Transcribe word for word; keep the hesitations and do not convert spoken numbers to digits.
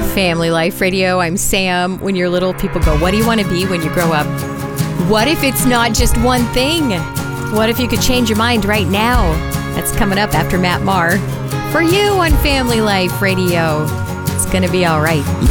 Family Life Radio. I'm Sam. When you're little, people go, what do you want to be when you grow up? What if it's not just one thing? What if you could change your mind right now? That's coming up after Matt Maher. For you on Family Life Radio. It's going to be all right.